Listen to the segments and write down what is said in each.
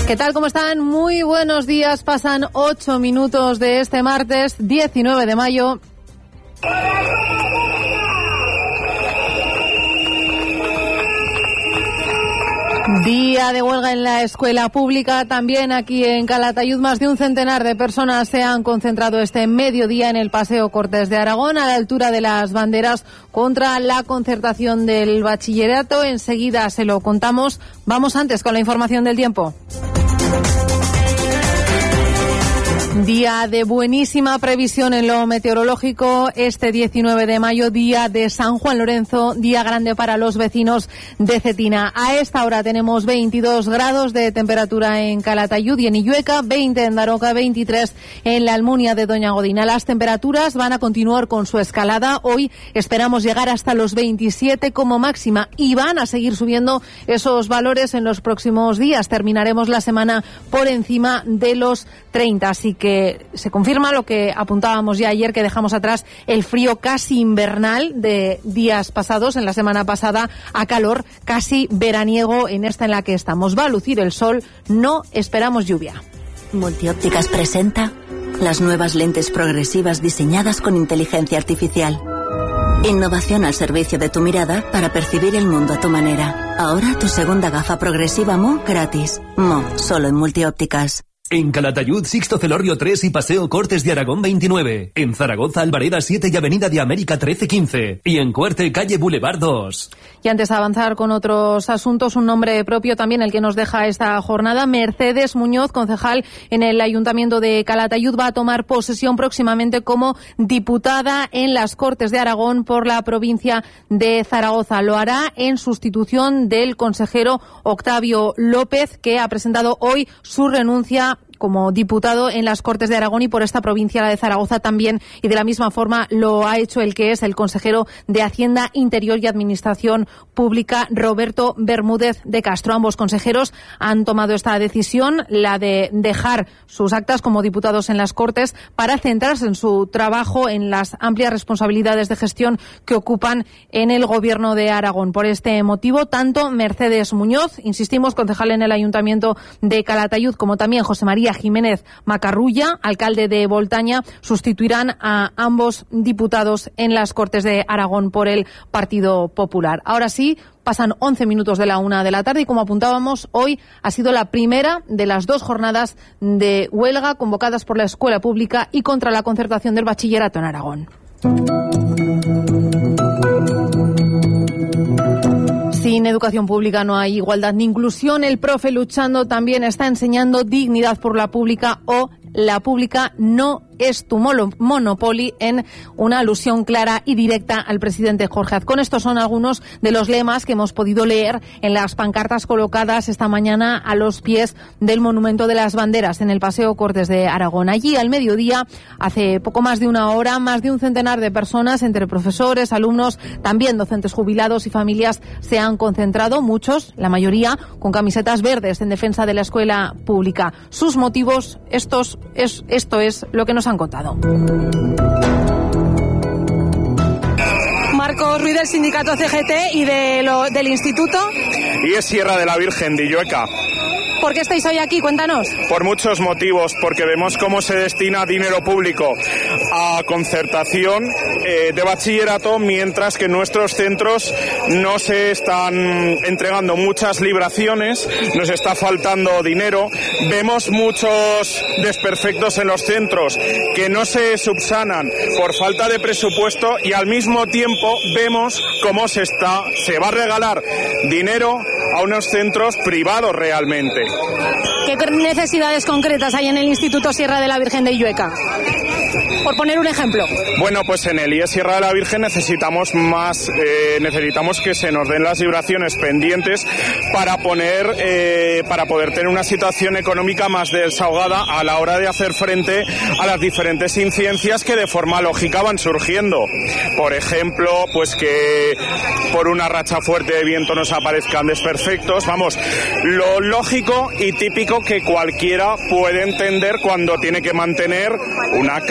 ¿Qué tal? ¿Cómo están? Muy buenos días. Pasan 8 minutos de este martes 19 de mayo. Día de huelga en la escuela pública, también aquí en Calatayud. Más de un centenar de personas se han concentrado este mediodía en el Paseo Cortes de Aragón, a la altura de las banderas, contra la concertación del bachillerato. Enseguida se lo contamos. Vamos antes con la información del tiempo. Día de buenísima previsión en lo meteorológico este 19 de mayo, día de San Juan Lorenzo, día grande para los vecinos de Cetina. A esta hora tenemos 22 grados de temperatura en Calatayud y en Illueca, 20 en Daroca, 23 en la Almunia de Doña Godina. Las temperaturas van a continuar con su escalada. Hoy esperamos llegar hasta los 27 como máxima y van a seguir subiendo esos valores en los próximos días. Terminaremos la semana por encima de los 30, así que se confirma lo que apuntábamos ya ayer, que dejamos atrás el frío casi invernal de días pasados, en la semana pasada, a calor casi veraniego en esta en la que estamos. Va a lucir el sol, no esperamos lluvia. Multiópticas presenta las nuevas lentes progresivas diseñadas con inteligencia artificial. Innovación al servicio de tu mirada para percibir el mundo a tu manera. Ahora tu segunda gafa progresiva Mo gratis. Mo, solo en Multiópticas. En Calatayud, Sixto Celorrio 3 y Paseo Cortes de Aragón 29. En Zaragoza, Albareda 7 y Avenida de América 13-15. Y en Cuerte, calle Boulevard 2. Y antes de avanzar con otros asuntos, un nombre propio también el que nos deja esta jornada. Mercedes Muñoz, concejal en el Ayuntamiento de Calatayud, va a tomar posesión próximamente como diputada en las Cortes de Aragón por la provincia de Zaragoza. Lo hará en sustitución del consejero Octavio López, que ha presentado hoy su renuncia como diputado en las Cortes de Aragón y por esta provincia, la de Zaragoza también, y de la misma forma lo ha hecho el que es el consejero de Hacienda, Interior y Administración Pública, Roberto Bermúdez de Castro. Ambos consejeros han tomado esta decisión, la de dejar sus actas como diputados en las Cortes para centrarse en su trabajo, en las amplias responsabilidades de gestión que ocupan en el Gobierno de Aragón. Por este motivo, tanto Mercedes Muñoz, insistimos, concejal en el Ayuntamiento de Calatayud, como también José María Jiménez Macarrulla, alcalde de Voltaña, sustituirán a ambos diputados en las Cortes de Aragón por el Partido Popular. Ahora sí, pasan 11 minutos de la 1 de la tarde y, como apuntábamos, hoy ha sido la primera de las 2 jornadas de huelga convocadas por la escuela pública y contra la concertación del bachillerato en Aragón. Sin educación pública no hay igualdad ni inclusión. El profe luchando también está enseñando dignidad por la pública, o la pública no es tu monopoly, en una alusión clara y directa al presidente Jorge Azcón. Estos son algunos de los lemas que hemos podido leer en las pancartas colocadas esta mañana a los pies del Monumento de las Banderas en el Paseo Cortes de Aragón. Allí, al mediodía, hace poco más de una hora, más de un centenar de personas, entre profesores, alumnos, también docentes jubilados y familias, se han concentrado, muchos, la mayoría, con camisetas verdes en defensa de la escuela pública. Sus motivos, esto es lo que nos han contado. Marcos Ruiz, del sindicato CGT y del instituto. Y es Sierra de la Virgen de Illueca. ¿Por qué estáis hoy aquí? Cuéntanos. Por muchos motivos, porque vemos cómo se destina dinero público a concertación de bachillerato, mientras que en nuestros centros no se están entregando muchas libraciones, nos está faltando dinero. Vemos muchos desperfectos en los centros que no se subsanan por falta de presupuesto, y al mismo tiempo vemos cómo se va a regalar dinero a unos centros privados realmente. ¿Qué necesidades concretas hay en el Instituto Sierra de la Virgen de Illueca? Por poner un ejemplo. Bueno, pues en el IES Sierra de la Virgen necesitamos que se nos den las libraciones pendientes para poder tener una situación económica más desahogada a la hora de hacer frente a las diferentes incidencias que de forma lógica van surgiendo. Por ejemplo, pues que por una racha fuerte de viento nos aparezcan desperfectos. Vamos, lo lógico y típico que cualquiera puede entender cuando tiene que mantener una casa,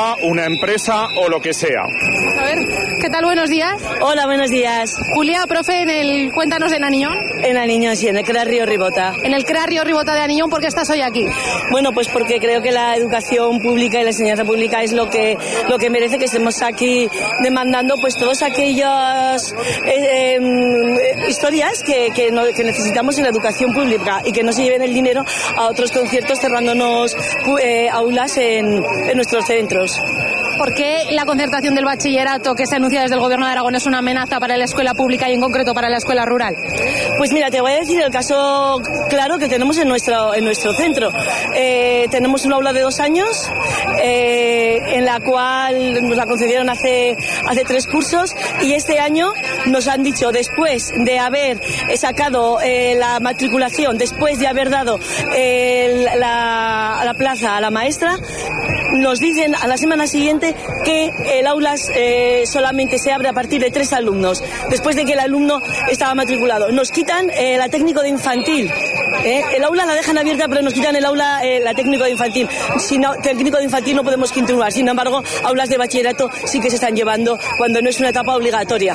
privada, una empresa o lo que sea. A ver, ¿qué tal? Buenos días. Hola, buenos días. Julia, profe, cuéntanos en Aniñón. En Aniñón, sí, en el CRA Río Ribota. En el CRA Río Ribota de Aniñón, ¿por qué estás hoy aquí? Bueno, pues porque creo que la educación pública y la enseñanza pública es lo que merece que estemos aquí demandando, pues todas aquellas historias que necesitamos en la educación pública y que no se lleven el dinero a otros conciertos cerrándonos aulas en nuestros centros. ¿Por qué la concertación del bachillerato que se anuncia desde el Gobierno de Aragón es una amenaza para la escuela pública y en concreto para la escuela rural? Pues mira, te voy a decir el caso claro que tenemos en nuestro centro. Tenemos un aula de 2 años en la cual nos la concedieron hace 3 cursos y este año nos han dicho, después de haber sacado la matriculación, después de haber dado la plaza a la maestra, nos dicen a la semana siguiente que el aula solamente se abre a partir de 3 alumnos, después de que el alumno estaba matriculado. Nos quitan la técnico de infantil. El aula la dejan abierta, pero nos quitan el aula, la técnico de infantil. Si no, técnico de infantil no podemos continuar. Sin embargo, aulas de bachillerato sí que se están llevando cuando no es una etapa obligatoria.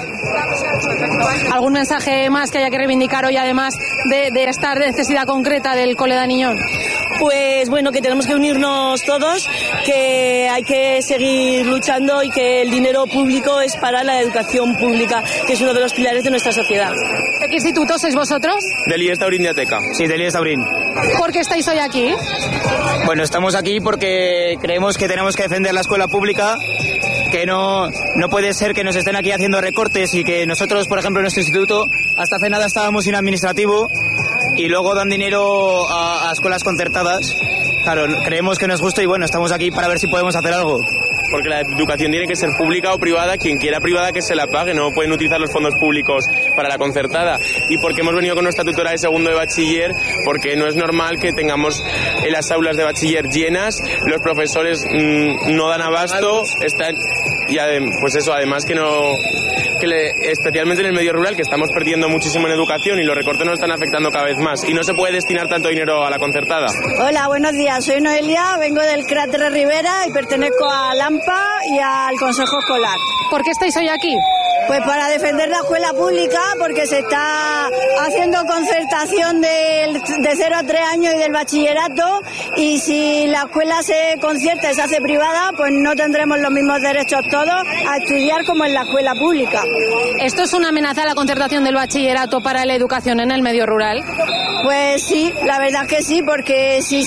¿Algún mensaje más que haya que reivindicar hoy, además de esta necesidad concreta del cole de Aniñón? Pues bueno, que tenemos que unirnos todos, que hay que seguir luchando y que el dinero público es para la educación pública, que es uno de los pilares de nuestra sociedad. ¿De qué instituto sois vosotros? Del IES Taurín de Ateca. Sí, del IES Taurín. ¿Por qué estáis hoy aquí? Bueno, estamos aquí porque creemos que tenemos que defender la escuela pública, que no puede ser que nos estén aquí haciendo recortes y que nosotros, por ejemplo, en nuestro instituto, hasta hace nada estábamos sin administrativo y luego dan dinero a escuelas concertadas. Claro, creemos que no es justo y bueno, estamos aquí para ver si podemos hacer algo. Porque la educación tiene que ser pública o privada, quien quiera privada que se la pague, no pueden utilizar los fondos públicos para la concertada. Y porque hemos venido con nuestra tutora de segundo de bachiller, porque no es normal que tengamos en las aulas de bachiller llenas, los profesores no dan abasto, están, y pues eso, además especialmente en el medio rural, que estamos perdiendo muchísimo en educación y los recortes nos están afectando cada vez más y no se puede destinar tanto dinero a la concertada. Hola, buenos días, soy Noelia, vengo del Cráter Rivera y pertenezco a LAMPA y al Consejo Escolar. ¿Por qué estáis hoy aquí? Pues para defender la escuela pública, porque se está haciendo concertación de 0 a 3 años y del bachillerato, y si la escuela se concierta y se hace privada, pues no tendremos los mismos derechos todos a estudiar como en la escuela pública. ¿Esto es una amenaza a la concertación del bachillerato para la educación en el medio rural? Pues sí, la verdad es que sí, porque si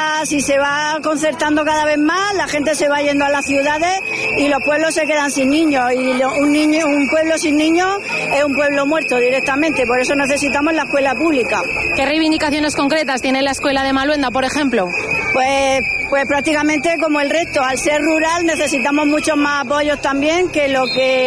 se va concertando cada vez más, la gente se va yendo a las ciudades y los pueblos se quedan sin niños, y un pueblo sin niños es un pueblo muerto directamente, por eso necesitamos la escuela pública. ¿Qué reivindicaciones concretas tiene la escuela de Maluenda, por ejemplo? Pues prácticamente como el resto, al ser rural necesitamos muchos más apoyos también que lo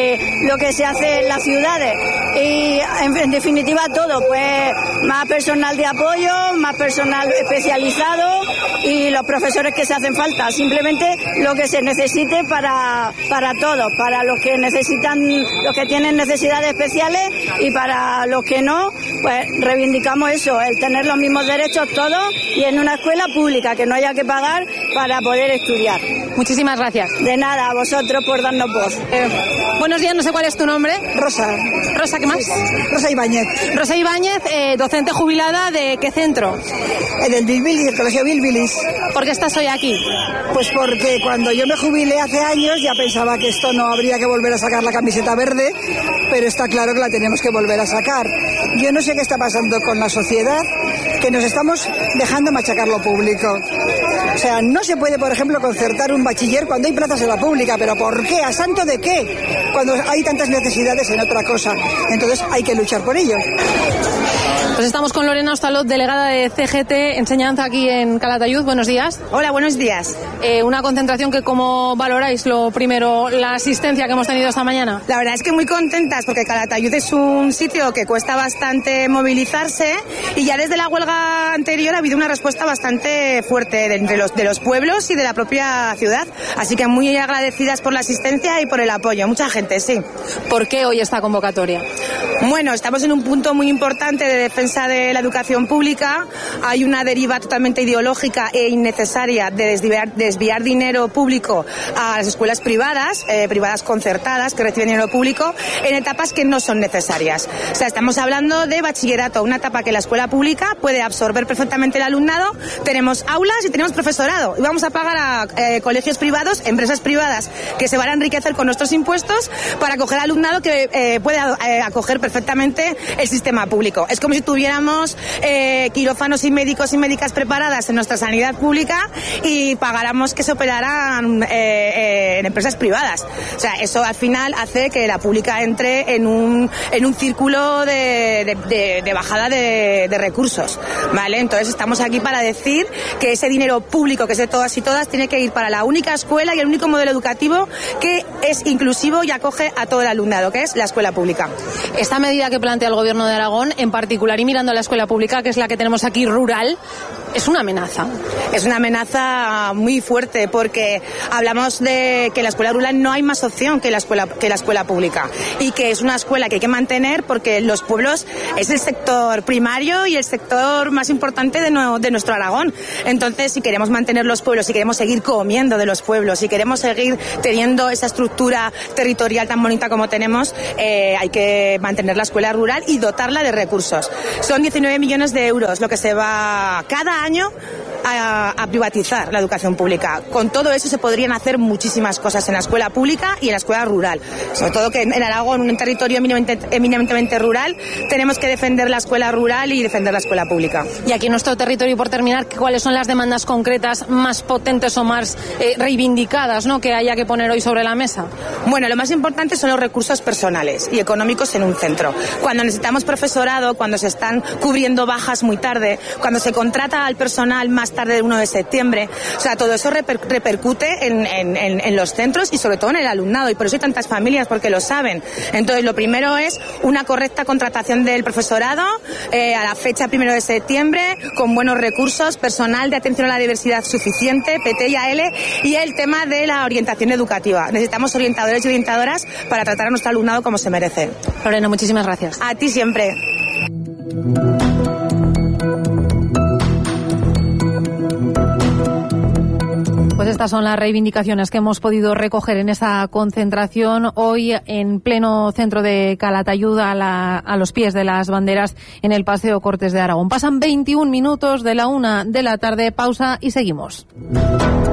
que se hace en las ciudades, y en definitiva todo, pues más personal de apoyo, más personal especializado y los profesores que se hacen falta, simplemente lo que se necesite para todos, para los que necesitan, los que tienen necesidades especiales, y para los que no, pues reivindicamos eso, el tener los mismos derechos todos y en una escuela pública, que no haya que pagar para poder estudiar. Muchísimas gracias. De nada, a vosotros por darnos voz. Buenos días, no sé cuál es tu nombre. Rosa. Rosa, ¿qué más? Rosa Ibáñez. Rosa Ibáñez, docente jubilada, ¿de qué centro? Del Bilbilis, del Colegio Bilbilis. ¿Por qué estás hoy aquí? Pues porque cuando yo me jubilé hace años ya pensaba que esto no habría que volver a sacar la camiseta verde, pero está claro que la tenemos que volver a sacar. Yo no sé qué está pasando con la sociedad, que nos estamos dejando machacar lo público. O sea, no se puede, por ejemplo, concertar un bachiller cuando hay plazas en la pública, pero ¿por qué? ¿A santo de qué? Cuando hay tantas necesidades en otra cosa. Entonces hay que luchar por ello. Pues estamos con Lorena Ostalot, delegada de CGT Enseñanza aquí en Calatayud. Buenos días. Hola, buenos días. Una concentración que, ¿cómo valoráis lo primero, la asistencia que hemos tenido esta mañana? La verdad es que muy contentas, porque Calatayud es un sitio que cuesta bastante movilizarse, y ya desde la huelga anterior ha habido una respuesta bastante fuerte de los pueblos y de la propia ciudad. Así que muy agradecidas por la asistencia y por el apoyo. Mucha gente, sí. ¿Por qué hoy esta convocatoria? Bueno, estamos en un punto muy importante de defensa de la educación pública. Hay una deriva totalmente ideológica e innecesaria de desviar dinero público a las escuelas privadas, privadas concertadas que reciben dinero público en etapas que no son necesarias. O sea, estamos hablando de bachillerato, una etapa que la escuela pública puede absorber perfectamente el alumnado. Tenemos aulas y tenemos profesorado y vamos a pagar a colegios privados, empresas privadas que se van a enriquecer con nuestros impuestos para acoger alumnado que puede acoger perfectamente el sistema público. Es como si tuviéramos quirófanos y médicos y médicas preparadas en nuestra sanidad pública y pagáramos que se operaran en empresas privadas. O sea, eso al final hace que la pública entre en un círculo de bajada de recursos, ¿vale? Entonces estamos aquí para decir que ese dinero público que es de todas y todas tiene que ir para la única escuela y el único modelo educativo que es inclusivo y acoge a todo el alumnado, que es la escuela pública. Esta medida que plantea el Gobierno de Aragón, en particular y mirando a la escuela pública, que es la que tenemos aquí rural, es una amenaza. Es una amenaza muy fuerte porque hablamos de que en la escuela rural no hay más opción que la escuela pública y que es una escuela que hay que mantener porque los pueblos es el sector primario y el sector más importante de nuestro Aragón. Entonces, si queremos mantener los pueblos, si queremos seguir comiendo de los pueblos, si queremos seguir teniendo esa estructura territorial tan bonita como tenemos, hay que mantener la escuela rural y dotarla de recursos. Son 19 millones de euros lo que se va cada año a privatizar la educación pública. Con todo eso se podrían hacer muchísimas cosas en la escuela pública y en la escuela rural. Sobre todo que en Aragón, un territorio eminentemente rural, tenemos que defender la escuela rural y defender la escuela pública. Y aquí en nuestro territorio, por terminar, ¿cuáles son las demandas concretas más potentes o más reivindicadas, ¿no?, que haya que poner hoy sobre la mesa? Bueno, lo más importante son los recursos personales y económicos en un centro. Cuando necesitamos profesorado, cuando se están cubriendo bajas muy tarde, cuando se contrata al personal más tarde del 1 de septiembre, o sea, todo eso repercute en los centros y sobre todo en el alumnado, y por eso hay tantas familias, porque lo saben. Entonces, lo primero es una correcta contratación del profesorado a la fecha 1 de septiembre, con buenos recursos, personal de atención a la diversidad suficiente, PT y AL, y el tema de la orientación educativa. Necesitamos orientadores y orientadoras para tratar a nuestro alumnado como se merece. Lorena, muchísimas gracias. A ti siempre. Pues estas son las reivindicaciones que hemos podido recoger en esa concentración hoy en pleno centro de Calatayud, a los pies de las banderas en el Paseo Cortes de Aragón. Pasan 21 minutos de la 1 de la tarde, pausa y seguimos.